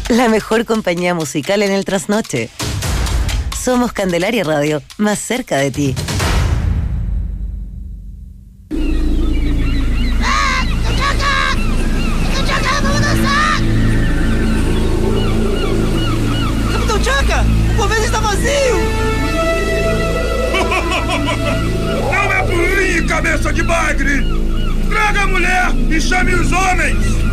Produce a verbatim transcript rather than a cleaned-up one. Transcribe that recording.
la mejor compañía musical en el trasnoche. Somos Candelaria Radio, más cerca de ti. Capitão Chaka, o convento está vazio! Não é burrinho, cabeça de bagre! Traga a mulher e chame os homens!